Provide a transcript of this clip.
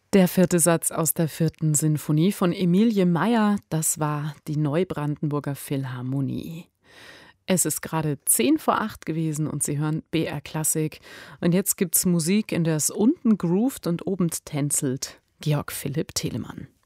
Der vierte Satz aus der vierten Sinfonie von Emilie Meyer, das war die Neubrandenburger Philharmonie. Es ist gerade 7:50 gewesen und Sie hören BR Klassik. Und jetzt gibt's Musik, in der es unten groovt und oben tänzelt. Georg Philipp Telemann.